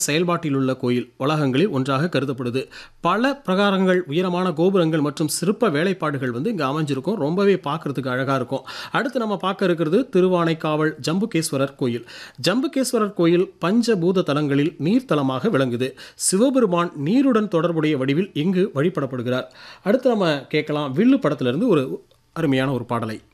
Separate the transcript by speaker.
Speaker 1: செயல்பாட்டில் உள்ள கோயில் வளாகங்களில் ஒன்றாக கருதப்படுது. பல பிரகாரங்கள், உயரமான கோபுரங்கள் மற்றும் சிற்ப வேலைப்பாடுகள் இங்கே அமைஞ்சிருக்கும். ரொம்பவே பார்க்கறதுக்கு அழகா இருக்கும். அடுத்து நம்ம பார்க்க இருக்கிறது திருவானைக்காவல் ஜம்புகேஸ்வரர் கோயில். ஜம்புகேஸ்வரர் கோயில் பஞ்சபூத தலங்களில் நீர்த்தலமாக விளங்குது. சிவபெருமான் நீருடன் தொடர்புடைய வடிவில் இங்கு வழிபடப்படுகிறார். அடுத்து நம்ம கேட்கலாம், வில்லு படத்திலிருந்து ஒரு அருமையான ஒரு பாடலை.